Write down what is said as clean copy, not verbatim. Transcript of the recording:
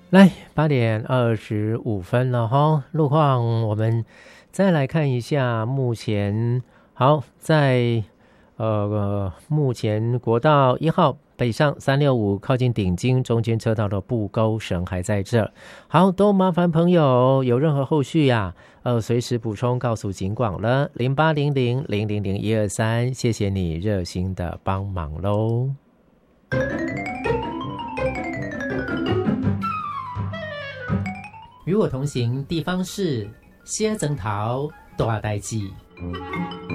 来8:25了哈，路况我们再来看一下，目前好在目前国道1号北上365靠近顶金中间车道的布沟绳还在这。好，都麻烦朋友有任何后续呀，随时补充告诉警广了0800000123，谢谢你热心的帮忙喽。与我同行地方事，歇整桃大代志。